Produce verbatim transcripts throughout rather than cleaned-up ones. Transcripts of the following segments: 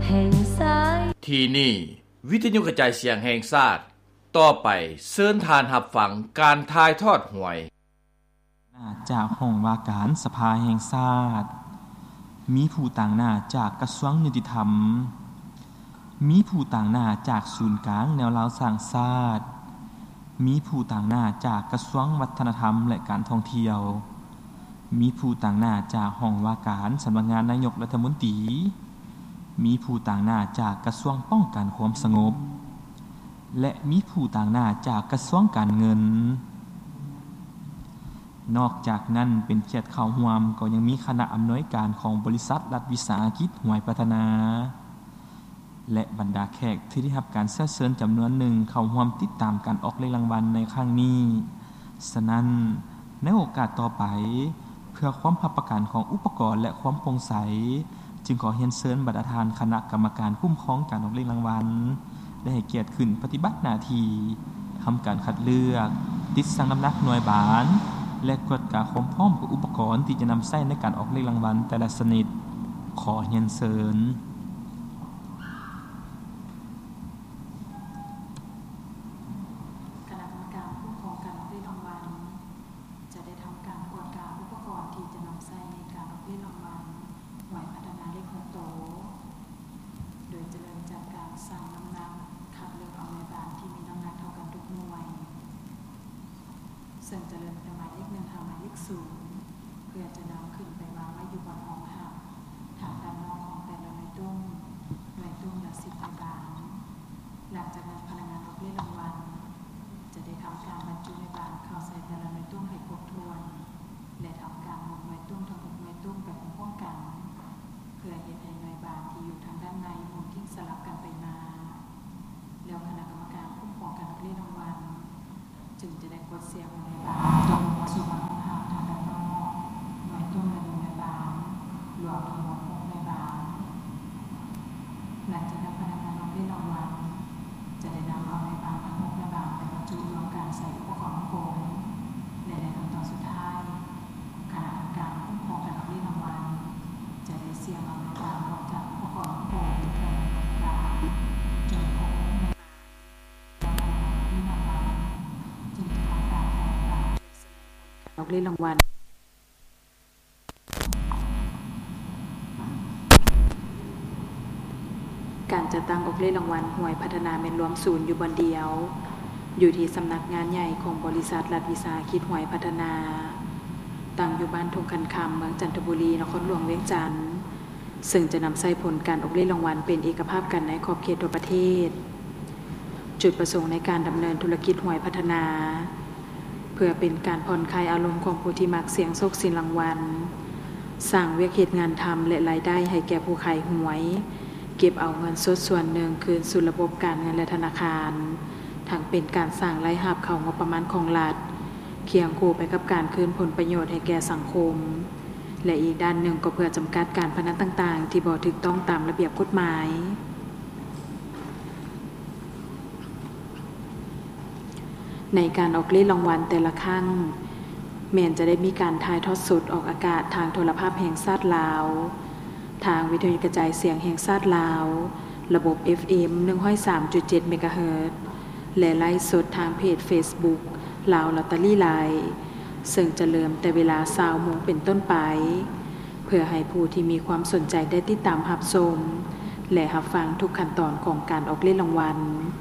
แห่งชาติที่นี่วิทยุกระจายเสียงแห่งชาติต่อไปเชิญทานรับฟังการถ่ายทอดหวยจากห้องว่าการสภาแห่งชาติมีผู้ต่างหน้าจากกระทรวงยุติธรรมมีผู้ต่างหน้าจากศูนย์กลางแนวราวสร้างชาติมีผู้ต่างหน้าจากกระทรวงวัฒนธรรมและการท่องเที่ยวมีผู้ต่างหน้าจากห้องว่าการสำนักงานนายกรัฐมนตรีมีผู้ต่างหน้าจากกระทรวงป้องกันความสงบและมีผู้ต่างหน้าจากกระทรวงการเงินนอกจากนั้นเป็นเกียรติเข้าร่วมก็ยังมีคณะอำนวยการของบริษัทรัฐวิสาหกิจหวยพัฒนาและบรรดาแขกที่ได้รับการเชิญจำนวนหนึ่งเข้าร่วมติดตามการออกเลขรางวัลในครั้งนี้ฉะนั้นในโอกาสต่อไปเพื่อความรับประกันของอุปกรณ์และความโปร่งใสจึงขอเรียนเชิญบรรดาท่านคณะกรรมการคุ้มครองการออกเลขรางวัลได้ให้เกียรติขึ้นปฏิบัติหน้าที่ทำการคัดเลือกติดสั่งน้ำหนักหน่วยบานและตรวจการความพร้อมของอุปกรณ์ที่จะนำใช้ในการออกเลขรางวัลแต่ละชนิดขอเรียนเชิญคณะกรรมการผู้ครองการออกเลขรางวัลจะได้ทำการตรวจการอุปกรณ์ที่จะนำใช้ในการออกเลขรางวัลหวยพัฒนาเลขหกโตโดยจะเริ่มจากการสั่งน้ำหนักคัดเลือกเอาหน่วยบานที่มีน้ำหนักเท่ากันทุกหน่วยซึ่งจะเริ่มจากหมายเลขหนึ่งถึงหมายเลขศูนย์เพื่อจะนำขึ้นไปวางไว้อยู่บนห้องหับทางด้านนอกของแต่ละหน่วยตุ้มหน่วยตุ้มละสิบหน่วยบานหลังจากนั้นพนักงานออกเลขรางวัลจะได้ทำการบรรจุหน่วยบานเข้าใส่แต่ละหน่วยตุ้มให้ครบถ้วนและทำการหมุนหน่วยตุ้มทั้งหกหน่วยตุ้มไปพร้อมๆกันเพื่อเฮ็ดให้หน่วยบานที่อยู่ทางด้านในหมุนทิ้งสลับกันไปมาแล้วคณะกรรมการผู้ครองการออกเลขรางวัลจึงจะได้กดเสียงหน่วยบานตกลงมาสู่บนห้องหับทางด้านนอกหน่วยตุ้มละหนึ่งหน่วยบานรวมทั้งหมดหกหน่วยบานหลังจากนั้นพนักงานออกเลขรางวัลจะได้นำเอาหน่วยบานทั้งหกหน่วยบานไปบรรจุรวมกันใส่อุปกรณ์โกงและในขั้นตอนสุดท้ายคณะกรรมการผู้ครองการออกเลขรางวัลจะได้เสียงเอาหน่วยบานออกจากอุปกรณ์โกงเพื่อหน่วยบานจนครบหน่วยบานออกเลขรางวัลการจัดตั้งออกเลขรางวัลหวยพัฒนาเม็ดรวมศูนย์อยู่บนเดียวอยู่ที่สำนักงานใหญ่ของบริษัทรัฐวิสาหกิจหวยพัฒนาตั้งอยู่บ้านทงคันคำเมืองจันทบุรีนครหลวงเวียงจันทร์ซึ่งจะนำใช้ผลการออกเลขรางวัลเป็นเอกภาพกันในขอบเขตทั่วประเทศจุดประสงค์ในการดำเนินธุรกิจหวยพัฒนาเพื่อเป็นการผ่อนคลายอารมณ์ของผู้ที่มักเสี่ยงโชคสินรางวัลสร้างเวียกเหตุงานทำและรายได้ให้แก่ผู้ขายหวยเก็บเอาเงินสดส่วนหนึ่งคืนสู่ระบบการเงินและธนาคารทั้งเป็นการสร้างรายรับเข้างบประมาณของรัฐเคียงคู่ไปกับการคืนผลประโยชน์ให้แก่สังคมและอีกด้านหนึ่งก็เพื่อจำกัดการพนันต่างๆที่บ่ถูกต้องตามระเบียบกฎหมายในการออกเลขรางวัลแต่ละครั้งแม้นจะได้มีการถ่ายทอดสดออกอากาศทางโทรภาพแห่งชาติลาวทางวิทยุกระจายเสียงแห่งชาติลาวระบบ เอฟ เอ็ม หนึ่งร้อยสามจุดเจ็ด เมกะเฮิรตซ์และไลฟ์สดทางเพจ Facebook ลาวลอตเตอรี่ไลฟ์ซึ่งจะเริ่มแต่เวลา ยี่สิบ โมงเป็นต้นไปเพื่อให้ผู้ที่มีความสนใจได้ติดตามรับชมและรับฟังทุกขั้นตอนของการออกเลขรางวัล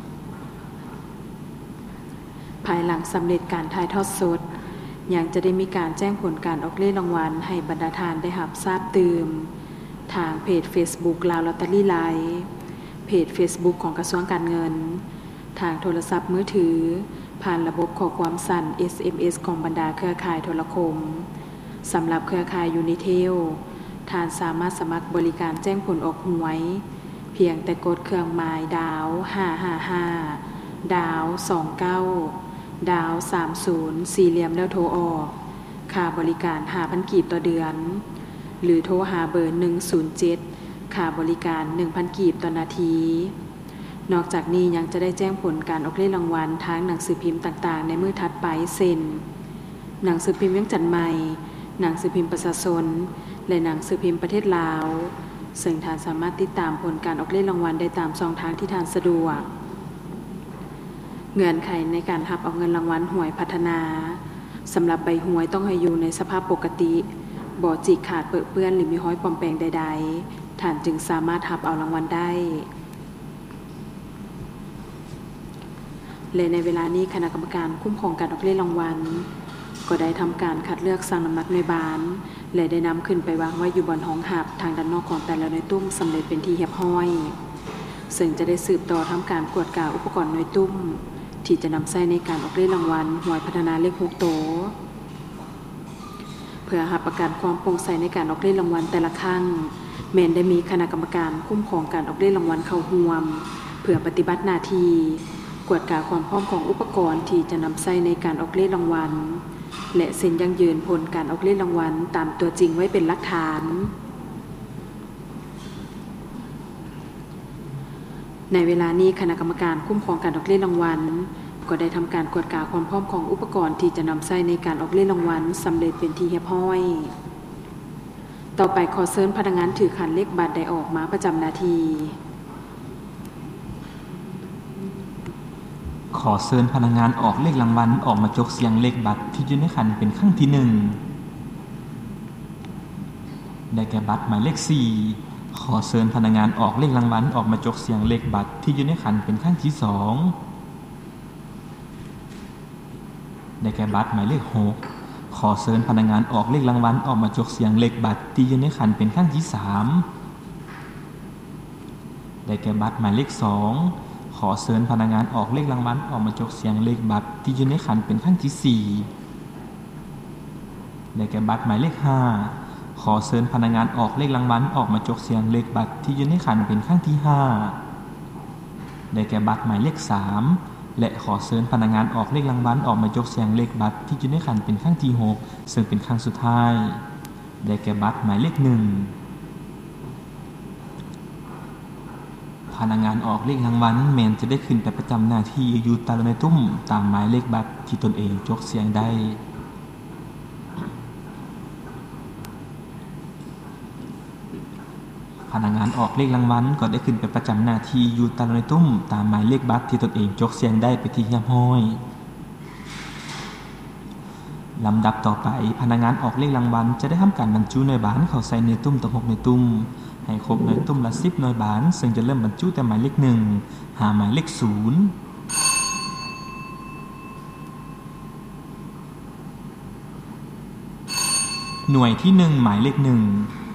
ภายหลังสำเร็จการถ่ายทอดสดยังจะได้มีการแจ้งผลการออกเลขรางวัลให้บรรดาทานได้รับทราบตื่มทางเพจ Facebook ลาวลอตเตอรี่ไลฟ์เพจ Facebook ของกระทรวงการเงินทางโทรศัพท์มือถือผ่านระบบข้อความสั้น เอส เอ็ม เอส ของบรรดาเครือข่ายโทรคมสำหรับเครือข่ายยูนิเทลทานสามารถสมัครบริการแจ้งผลออกหวยเพียงแต่กดเครื่องหมายดาวห้าห้าห้าดาวสองเก้าดาวสามสิบสี่เหลี่ยมแล้วโทรออกค่าบริการ ห้าพัน กีบต่อเดือนหรือโทรหาเบอร์หนึ่งศูนย์เจ็ดค่าบริการ หนึ่งพัน กีบต่อนาทีนอกจากนี้ยังจะได้แจ้งผลการออกเลขรางวัลทางหนังสือพิมพ์ต่างๆในมื้อถัดไปเช่นหนังสือพิมพ์เวียงจันทน์ใหม่หนังสือพิมพ์ประชาชนและหนังสือพิมพ์ประเทศลาวซึ่งท่านสามารถติดตามผลการออกเลขรางวัลได้ตามช่องทางที่ท่านสะดวกเงื่อนไขในการรับเอาเงินรางวัลหวยพัฒนาสำหรับใบหวยต้องให้อยู่ในสภาพปกติบ่จิกขาดเปื้อนเปื้อนหรือมีห้อยปลอมแปลงใดๆท่านจึงสามารถรับเอารางวัลได้และในเวลานี้คณะกรรมการคุ้มครองการออกเลขรางวัลก็ได้ทำการคัดเลือกสั่งน้ำหนักในบานและได้นำขึ้นไปวางไว้อยู่บนห้องหับทางด้านนอกของแต่ละหน่วยตุ้มสำเร็จเป็นที่เรียบร้อยซึ่งจะได้สืบต่อทำการกวดกาอุปกรณ์หน่วยตุ้มที่จะนำใช้ในการออกเลขรางวัลหวยพัฒนาเลขหกโตเพื่อรับประกันความโปร่งใสในการออกเลขรางวัลแต่ละครั้งแม้นได้มีคณะกรรมการคุ้มครองการออกเลขรางวัลเข้าร่วมเพื่อปฏิบัติหน้าที่กวดกาความพร้อมของอุปกรณ์ที่จะนำใช้ในการออกเลขรางวัลและเซ็นยันยืนผลการออกเลขรางวัลตามตัวจริงไว้เป็นหลักฐานในเวลานี้คณะกรรมการคุ้มครองการออกเลขรางวัลก็ได้ทำการกวดกาความพร้อมของอุปกรณ์ที่จะนำใช้ในการออกเลขรางวัลสำเร็จเป็นที่เรียบร้อยต่อไปขอเชิญพนักงานถือขันเลขบัตรได้ออกมาประจำหน้าที่ขอเชิญพนักงานออกเลขรางวัลออกมาจกเสียงเลขบัตรที่อยู่ในขันเป็นครั้งที่หนึ่งได้แก่บัตรหมายเลขสี่ขอเชิญพนักงานออกเลขรางวัลออกมาจกเสียงเลขบัตรที่อยู่ในขันเป็นครั้งที่สองได้แก่บัตรหมายเลขหกขอเชิญพนักงานออกเลขรางวัลออกมาจกเสียงเลขบัตรที่อยู่ในขันเป็นครั้งที่สามได้แก่บัตรหมายเลขสองขอเชิญพนักงานออกเลขรางวัลออกมาจกเสียงเลขบัตรที่อยู่ในขันเป็นครั้งที่สี่ได้แก่บัตรหมายเลขห้าขอเชิญพนักงานออกเลขรางวัลออกมาจกเสียงเลขบัตรที่อยู่ในขันเป็นครั้งที่ห้าได้แก่บัตรหมายเลขสามและขอเชิญพนักงานออกเลขรางวัลออกมาจกเสียงเลขบัตรที่อยู่ในขันเป็นครั้งที่หกซึ่งเป็นครั้งสุดท้ายได้แก่บัตรหมายเลขหนึ่งพนักงานออกเลขรางวัลแม้นจะได้ขึ้นไปประจำหน้าที่อยู่ตามในตุ้มตามหมายเลขบัตรที่ตนเองจกเสียงได้พนักงานออกเลขรางวัลก็ได้ขึ้นไปประจำหน้าที่อยู่ตามในตุ้มตามหมายเลขบัตรที่ตนเองจกเสียงได้ไปที่เรียบร้อยลำดับต่อไปพนักงานออกเลขรางวัลจะได้ทำการบรรจุหน่วยบานเข้าใส่ในตุ้มทั้งหกในตุ้มให้ครบหน่วยตุ้มละสิบหน่วยบานซึ่งจะเริ่มบรรจุแต่หมายเลขหนึ่งหาหมายเลขศูนย์หน่วยที่หนึ่งหมายเลขหนึ่ง